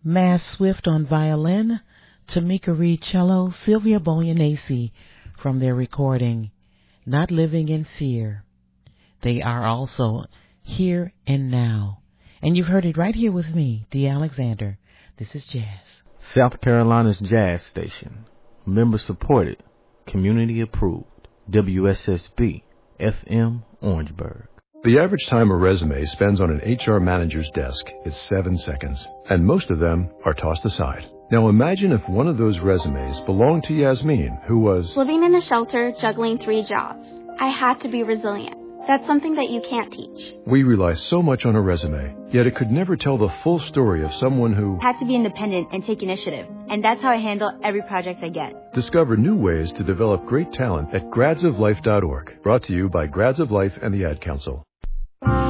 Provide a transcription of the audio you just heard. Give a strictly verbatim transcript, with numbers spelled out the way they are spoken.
Mass Swift on violin, Tamika Reed cello, Sylvia Boyanese from their recording, Not Living in Fear. They are also Here and Now. And you've heard it right here with me, Dee Alexander. This is Jazz. South Carolina's jazz station. Member supported. Community approved. W S S B F M Orangeburg. The average time a resume spends on an H R manager's desk is seven seconds, and most of them are tossed aside. Now imagine if one of those resumes belonged to Yasmin, who was living in a shelter, juggling three jobs. I had to be resilient. That's something that you can't teach. We rely so much on a resume, yet it could never tell the full story of someone who had to be independent and take initiative. And that's how I handle every project I get. Discover new ways to develop great talent at grads of life dot org. Brought to you by Grads of Life and the Ad Council.